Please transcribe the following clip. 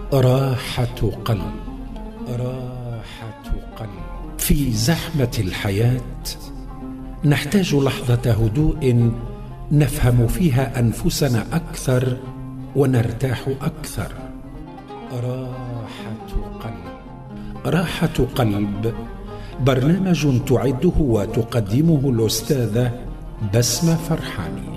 راحة قلب. راحة قلب. في زحمة الحياة نحتاج لحظة هدوء نفهم فيها أنفسنا أكثر ونرتاح أكثر. راحة قلب. راحة قلب برنامج تعده وتقدمه الأستاذة بسمة فرحاني.